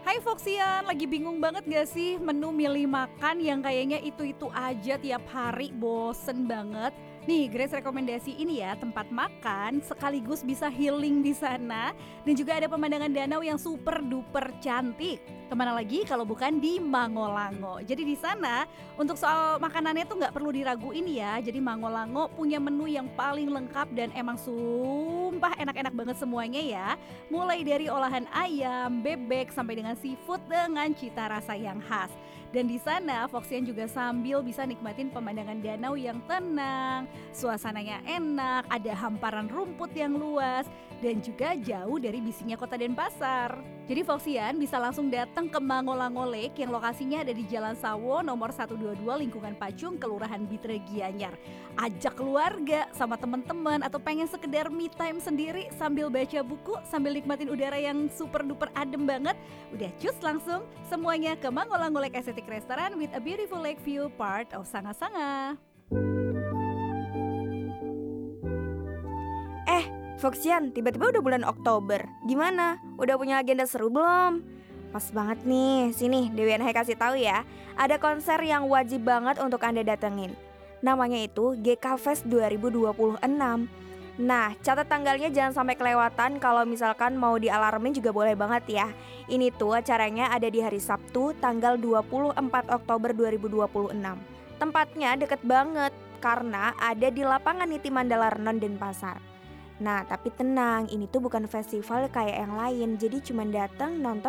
Hai Foxian, lagi bingung banget gak sih menu milih makan yang kayaknya itu-itu aja tiap hari, bosen banget. Nih, Grace rekomendasi ini ya, tempat makan sekaligus bisa healing di sana dan juga ada pemandangan danau yang super duper cantik. Kemana lagi kalau bukan di Mangolango. Jadi di sana untuk soal makanannya tuh nggak perlu diraguin ya. Jadi Mangolango punya menu yang paling lengkap dan emang sumpah enak-enak banget semuanya ya. Mulai dari olahan ayam, bebek, sampai dengan seafood dengan cita rasa yang khas. Dan di sana Foxian juga sambil bisa nikmatin pemandangan danau yang tenang, suasananya enak, ada hamparan rumput yang luas, dan juga jauh dari bisiknya kota Denpasar. Jadi Foxian bisa langsung datang ke Mangolango Lake yang lokasinya ada di Jalan Sawo nomor 122 lingkungan Pacung, Kelurahan Bitre Gianyar. Ajak keluarga sama teman-teman atau pengen sekedar me time sendiri sambil baca buku, sambil nikmatin udara yang super duper adem banget. Udah cus langsung semuanya ke Mangolango Lake Aesthetic Restaurant with a beautiful lake view part of Sanga-Sanga. Eh, Foxian, tiba-tiba udah bulan Oktober. Gimana? Udah punya agenda seru belum? Pas banget nih, sini Dewi Anhai kasih tahu ya. Ada konser yang wajib banget untuk Anda datengin. Namanya itu GK Fest 2026. Nah, catat tanggalnya jangan sampai kelewatan. Kalau misalkan mau dialarmin juga boleh banget ya. Ini tuh acaranya ada di hari Sabtu tanggal 24 Oktober 2026. Tempatnya deket banget karena ada di lapangan Niti Mandala Renon Denpasar. Nah, tapi tenang, ini tuh bukan festival kayak yang lain. Jadi cuma datang nonton